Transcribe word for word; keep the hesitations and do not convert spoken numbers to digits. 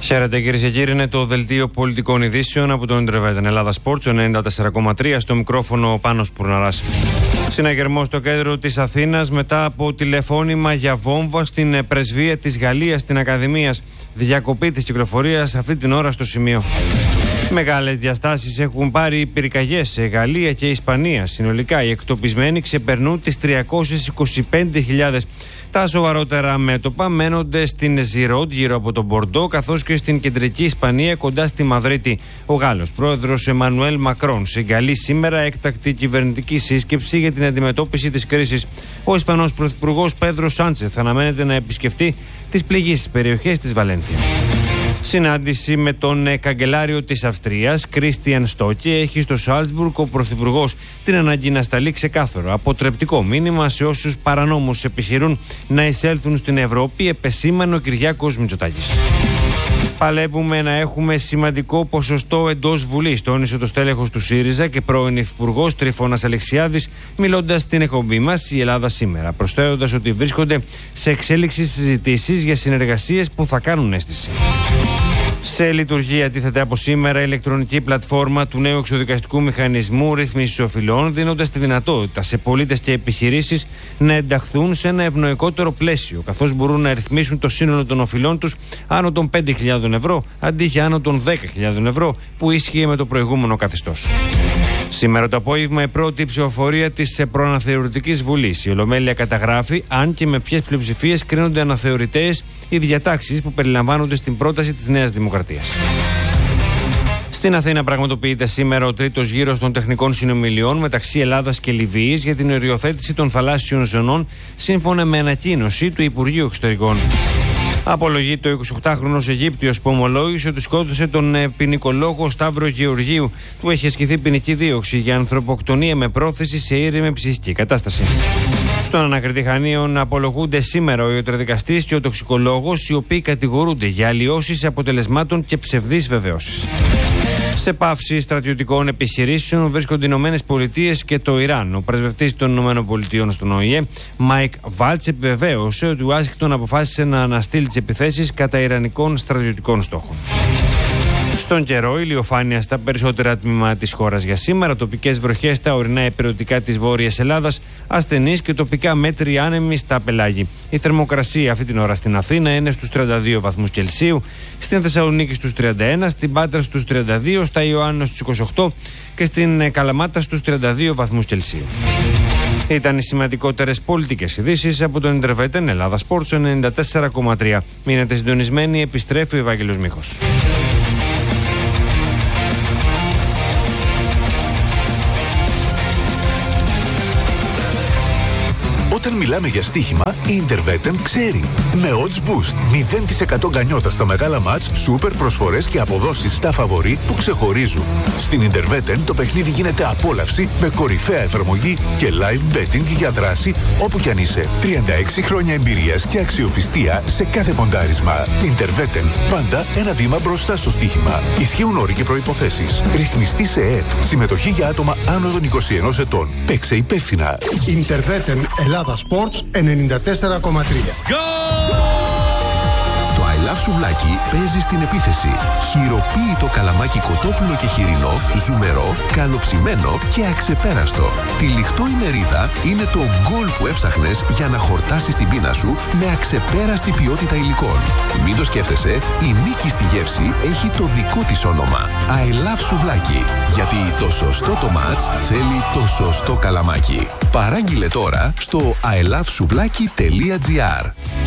Χαίρετε κυρίες και κύριοι, είναι το δελτίο πολιτικών ειδήσεων από το Ιντερβέτεν Ελλάδα Sports ενενήντα τέσσερα κόμμα τρία, στο μικρόφωνο ο Πάνος Πουρναράς. Συναγερμό στο κέντρο της Αθήνας μετά από τηλεφώνημα για βόμβα στην πρεσβεία της Γαλλίας στην Ακαδημίας. Διακοπή της κυκλοφορίας αυτή την ώρα στο σημείο. Μεγάλες διαστάσεις έχουν πάρει οι πυρκαγιές σε Γαλλία και Ισπανία. Συνολικά οι εκτοπισμένοι ξεπερνούν τις τριακόσιες είκοσι πέντε χιλιάδες. Τα σοβαρότερα μέτωπα μένονται στην Ζιρόντ γύρω από τον Μπορντό, καθώς και στην κεντρική Ισπανία κοντά στη Μαδρίτη. Ο Γάλλος πρόεδρος Εμμανουέλ Μακρόν συγκαλεί σήμερα έκτακτη κυβερνητική σύσκεψη για την αντιμετώπιση της κρίσης. Ο Ισπανός πρωθυπουργός Πέδρο Σάντσεθ αναμένεται να επισκεφτεί τις πληγείς περιοχές της Βαλένθια. Συνάντηση με τον καγκελάριο της Αυστρίας, Κρίστιαν Στόκε, έχει στο Σάλτσμπουργκ ο πρωθυπουργός την ανάγκη να σταλεί ξεκάθαρο αποτρεπτικό μήνυμα σε όσους παρανόμως επιχειρούν να εισέλθουν στην Ευρώπη, επεσήμανε ο Κυριάκος Μητσοτάκης. Παλεύουμε να έχουμε σημαντικό ποσοστό εντός Βουλής, τόνισε το στέλεχος του ΣΥΡΙΖΑ και πρώην υφυπουργός Τρίφωνας Αλεξιάδης, μιλώντας στην εκπομπή μας Η Ελλάδα Σήμερα, προσθέτοντας ότι βρίσκονται σε εξέλιξη συζητήσεις για συνεργασίες που θα κάνουν αίσθηση. Σε λειτουργία τίθεται από σήμερα η ηλεκτρονική πλατφόρμα του νέου εξοδικαστικού μηχανισμού ρύθμισης οφειλών, δίνοντας τη δυνατότητα σε πολίτες και επιχειρήσεις να ενταχθούν σε ένα ευνοϊκότερο πλαίσιο, καθώς μπορούν να ρυθμίσουν το σύνολο των οφειλών τους άνω των πέντε χιλιάδες ευρώ αντί για άνω των δέκα χιλιάδες ευρώ που ίσχυε με το προηγούμενο καθεστώς. Σήμερα το απόγευμα η πρώτη ψηφοφορία της προαναθεωρητικής Βουλής. Η Ολομέλεια καταγράφει αν και με ποιες πλειοψηφίες κρίνονται αναθεωρητές οι διατάξεις που περιλαμβάνονται στην πρόταση της Νέας Δημοκρατίας. Στην Αθήνα πραγματοποιείται σήμερα ο τρίτος γύρος των τεχνικών συνομιλιών μεταξύ Ελλάδας και Λιβύης για την οριοθέτηση των θαλάσσιων ζωνών, σύμφωνα με ανακοίνωση του Υπουργείου Εξωτερικών. Απολογείται ο εικοσιοκτάχρονος Αιγύπτιος που ομολόγησε ότι σκότωσε τον ποινικολόγο Σταύρο Γεωργίου. Του έχει ασκηθεί ποινική δίωξη για ανθρωποκτονία με πρόθεση σε ήρεμη ψυχική κατάσταση. Στον ανακριτή Χανίων απολογούνται σήμερα ο ιατροδικαστής και ο τοξικολόγος, οι οποίοι κατηγορούνται για αλλοιώσεις αποτελεσμάτων και ψευδείς βεβαιώσεις. Σε πάυση στρατιωτικών επιχειρήσεων βρίσκονται οι Ηνωμένες Πολιτείες και το Ιράν. Ο πρεσβευτής των Ηνωμένων Πολιτείων στον ΟΗΕ, Μάικ Βάλτς, επιβεβαίωσε ότι η Ουάσιγκτον αποφάσισε να αναστείλει τις επιθέσεις κατά ιρανικών στρατιωτικών στόχων. Στον καιρό, ηλιοφάνεια στα περισσότερα τμήματα της χώρας για σήμερα, τοπικές βροχές στα ορεινά υπηρετικά της Βόρειας Ελλάδας, ασθενείς και τοπικά μέτρη άνεμοι στα πελάγη. Η θερμοκρασία αυτή την ώρα στην Αθήνα είναι στους τριάντα δύο βαθμούς Κελσίου, στην Θεσσαλονίκη στους τριάντα ένα, στην Πάτρα στους τριάντα δύο, στα Ιωάννα στους είκοσι οκτώ και στην Καλαμάτα στους τριάντα δύο βαθμούς Κελσίου. Ήταν οι σημαντικότερες πολιτικές ειδήσεις από τον Ιντερβέτεν Ελλάδα Sports ενενήντα τέσσερα κόμμα τρία. Μείνετε συντονισμένοι, επιστρέφει ο Ευάγγελος Μίχος. Όταν μιλάμε για στοίχημα, η Intervetten ξέρει. Με Odds Boost, μηδέν τοις εκατό γκανιότα στα μεγάλα μάτς, σούπερ προσφορές και αποδόσεις στα φαβορί που ξεχωρίζουν. Στην Intervetten το παιχνίδι γίνεται απόλαυση με κορυφαία εφαρμογή και live betting για δράση όπου κι αν είσαι. τριάντα έξι χρόνια εμπειρίας και αξιοπιστία σε κάθε ποντάρισμα. Intervetten, πάντα ένα βήμα μπροστά στο στοίχημα. Ισχύουν όροι και προϋποθέσεις. Ρυθμιστή σε ΕΕΠ. Συμμετοχή για άτομα άνω των είκοσι ενός ετών. Παίξε υπεύθυνα. Intervetten Ελλάδα Sports ενενήντα τέσσερα κόμμα τρία. Το I Love Σουβλάκι παίζει στην επίθεση. Χειροποίητο καλαμάκι κοτόπουλο και χοιρινό, ζουμερό, καλοψημένο και αξεπέραστο. Τυλιχτό η μερίδα είναι το γκολ που έψαχνες για να χορτάσεις την πείνα σου με αξεπέραστη ποιότητα υλικών. Μην το σκέφτεσαι, η νίκη στη γεύση έχει το δικό της όνομα. I Love Σουβλάκι. Γιατί το σωστό το μάτς θέλει το σωστό καλαμάκι. Παράγγειλε τώρα στο άι λαβ σουβλάκι τελεία τζι άρ.